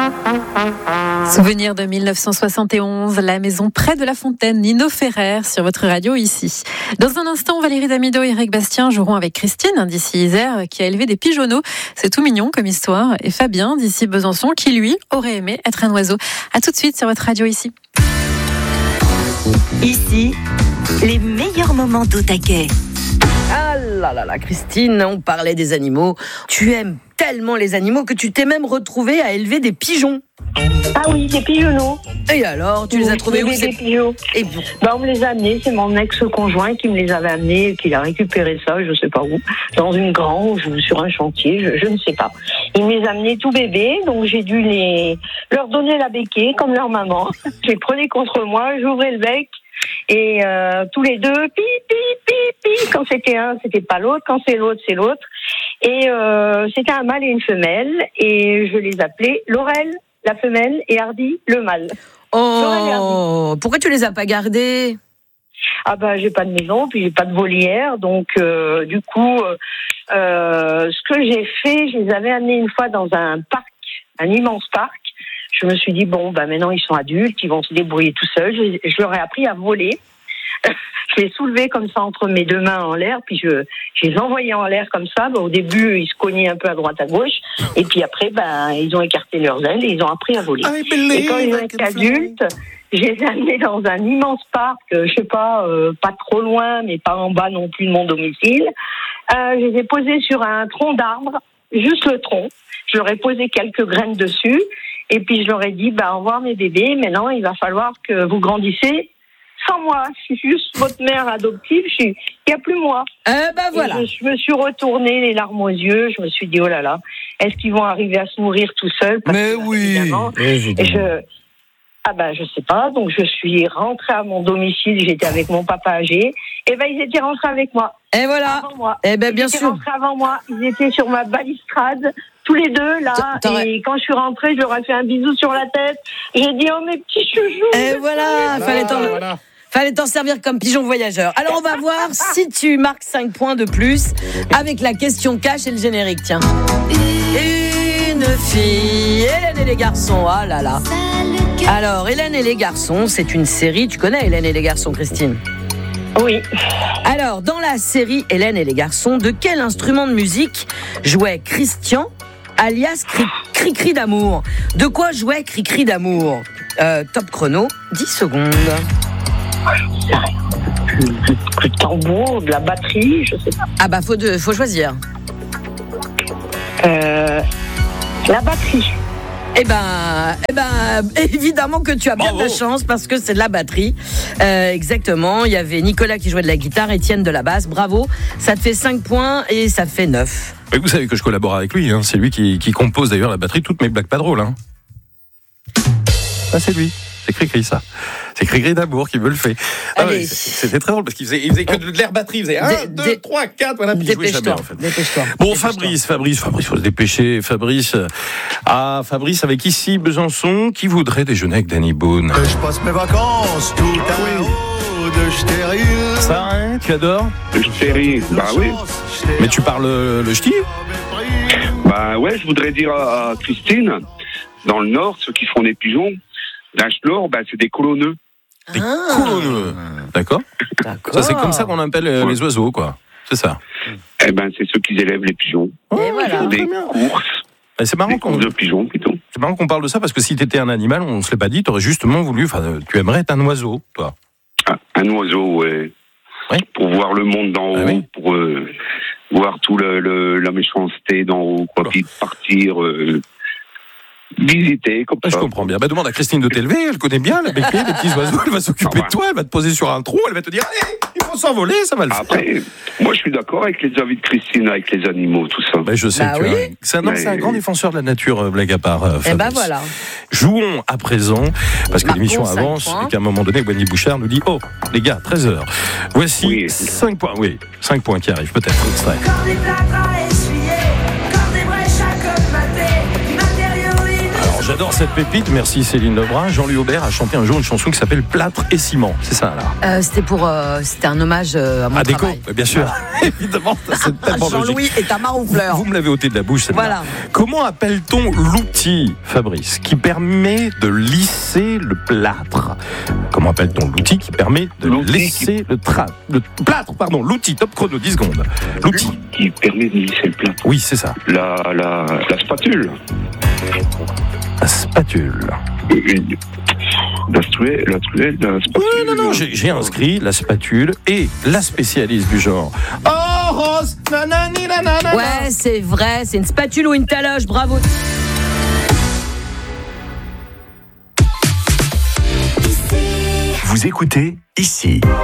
Souvenir de 1971, la maison près de la fontaine, Nino Ferrer sur votre radio ici. Dans un instant, Valérie Damido et Eric Bastien joueront avec Christine d'ici Isère qui a élevé des pigeonneaux. C'est tout mignon comme histoire. Et Fabien d'ici Besançon qui lui aurait aimé être un oiseau. À tout de suite sur votre radio ici. Ici, les meilleurs moments d'Au-Taquet. Ah là là là, Christine, on parlait des animaux. Tu aimes tellement les animaux que tu t'es même retrouvée à élever des pigeons. Ah oui, des pigeonneaux. Et alors, tu les as trouvés où des pigeons. Et bon. On me les a amenés, c'est mon ex-conjoint qui me les avait amenés, qui a récupéré ça, je sais pas où, dans une grange ou sur un chantier, je ne sais pas. Il me les a amenés tout bébés, donc j'ai dû leur donner la béquille comme leur maman. Je les prenais contre moi, j'ouvrais le bec. Et tous les deux, pi, pi, pi, pi. Quand c'était un, c'était pas l'autre. Quand c'est l'autre, c'est l'autre. Et c'était un mâle et une femelle. Et je les appelais Laurel, la femelle, et Hardy, le mâle. Oh, pourquoi tu les as pas gardés ? Ah j'ai pas de maison, puis j'ai pas de volière. Donc, du coup, ce que j'ai fait, je les avais amenés une fois dans un parc, un immense parc. Je me suis dit, maintenant ils sont adultes, ils vont se débrouiller tout seuls. Je leur ai appris à voler. Je les soulevais comme ça entre mes deux mains en l'air, puis je les envoyais en l'air comme ça. Au début, ils se cognaient un peu à droite, à gauche. Et puis après, ils ont écarté leurs ailes et ils ont appris à voler. Et quand ils ont été adultes, je les ai amenés dans un immense parc, je sais pas, pas trop loin, mais pas en bas non plus de mon domicile. Je les ai posés sur un tronc d'arbre, juste le tronc. Je leur ai posé quelques graines dessus. Et puis je leur ai dit, au revoir mes bébés, maintenant il va falloir que vous grandissez sans moi. Je suis juste votre mère adoptive, il n'y a plus moi. Voilà. Je me suis retournée, les larmes aux yeux, je me suis dit, oh là là, est-ce qu'ils vont arriver à se nourrir tout seuls ? Mais oui, évidemment. Je sais pas, donc je suis rentrée à mon domicile, j'étais avec mon papa âgé, et ils étaient rentrés avec moi. Et voilà. Avant moi. Bien sûr. Ils étaient rentrés avant moi, ils étaient sur ma balustrade, tous les deux, là, et quand je suis rentrée, je leur ai fait un bisou sur la tête, j'ai dit, oh mes petits chouchous. Et voilà, fallait t'en servir comme pigeon voyageur. Alors on va voir si tu marques 5 points de plus avec la question cash et le générique, tiens. Une fille, Hélène et les garçons, ah là là. Alors, Hélène et les garçons, c'est une série, tu connais Hélène et les garçons, Christine ? Oui. Alors, dans la série Hélène et les garçons, de quel instrument de musique jouait Christian, alias Cri-Cri d'amour ? De quoi jouait Cri-Cri d'amour ? Top chrono, 10 secondes. Le tambour, de la batterie, je sais pas. Faut choisir. La batterie. Évidemment que tu as bien de la chance parce que c'est de la batterie. Exactement. Il y avait Nicolas qui jouait de la guitare, Étienne de la basse. Bravo. Ça te fait 5 points et ça fait 9. Et vous savez que je collabore avec lui. C'est lui qui compose d'ailleurs la batterie de toutes mes blagues pas drôles. C'est lui. C'est Cri-Cri, ça. C'est Cri-Cri d'amour qui me le fait. C'était très drôle parce qu'il faisait que de l'air batterie. Il faisait 1, 2, 3, 4. Voilà, puis il jouait jamais, en fait. Dépêche-toi. Bon, Fabrice, faut se dépêcher. Fabrice, avec ici Besançon, qui voudrait déjeuner avec Danny Boone. Je passe mes vacances tout en haut de stérile. Ça, tu adores ? Le stérile, oui. Mais tu parles le ch'ti ? Ouais, je voudrais dire à Christine, dans le Nord, ceux qui font des pigeons, Lachelor, c'est des colonneux. Des colonneux. D'accord. Ça, c'est comme ça qu'on appelle les oiseaux, quoi. C'est ça. C'est ceux qui élèvent les pigeons. Et voilà. Des courses. C'est marrant de pigeons, plutôt. C'est marrant qu'on parle de ça parce que si t'étais un animal, on se l'est pas dit, t'aurais justement voulu. Tu aimerais être un oiseau, toi. Un oiseau, ouais. Pour voir le monde d'en haut, pour voir tout la méchanceté d'en haut, quoi, puis partir. Visiter comme ça. Je comprends bien. Demande à Christine de t'élever, elle connaît bien la béquille, les petits oiseaux, elle va s'occuper de toi, elle va te poser sur un trou, elle va te dire allez, il faut s'envoler, ça va le faire. Après, moi je suis d'accord avec les avis de Christine, avec les animaux, tout ça. Je sais, c'est un grand défenseur de la nature, blague à part. Voilà. Jouons à présent, parce que l'émission avance et qu'à un moment donné, Wendy Bouchard nous dit oh, les gars, 13h. Voici 5 points. Oui, 5 points qui arrivent, peut-être. Extrait. J'adore cette pépite, merci Céline Lebrun. Jean-Louis Aubert a chanté un jour une chanson qui s'appelle Plâtre et ciment, c'est ça là. C'était un hommage à mon Déco, travail. bien sûr, évidemment, c'est tellement Jean-Louis logique. est un maroufleur. Vous me l'avez ôté de la bouche, celle-là. Voilà. Comment appelle-t-on l'outil, Fabrice, qui permet de lisser le plâtre? Comment appelle-t-on l'outil qui permet de lisser le plâtre, pardon, l'outil, top chrono, 10 secondes. L'outil qui permet de lisser le plâtre. Oui, c'est ça. La spatule. La spatule. La spatule. Oui, non, j'ai inscrit la spatule et la spécialiste du genre. Oh, Rose, nanani, nanana. Ouais, c'est vrai, c'est une spatule ou une taloche, bravo. Vous écoutez ici.